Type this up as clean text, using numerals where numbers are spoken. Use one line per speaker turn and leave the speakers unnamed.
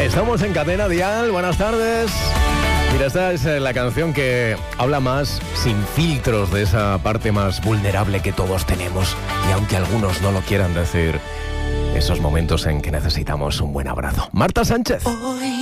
Estamos en Cadena Dial, buenas tardes. Mira, esta es la canción que habla más sin filtros de esa parte más vulnerable que todos tenemos. Y aunque algunos no lo quieran decir, esos momentos en que necesitamos un buen abrazo. Marta Sánchez.